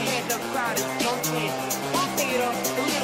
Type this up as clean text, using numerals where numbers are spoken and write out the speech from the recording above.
head up crowded, don't change. Take it off,